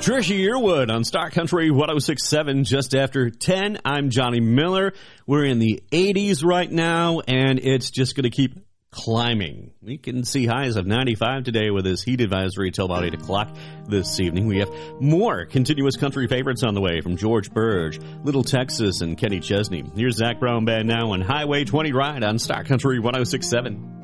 Trisha Yearwood on Star Country 106.7 just after 10. I'm Johnny Miller. We're in the 80s right now, and it's just going to keep climbing. We can see highs of 95 today with this heat advisory till about 8 o'clock this evening. We have more continuous country favorites on the way from George Burge, Little Texas, and Kenny Chesney. Here's Zach Brown Band now on Highway 20 Ride on Star Country 106.7.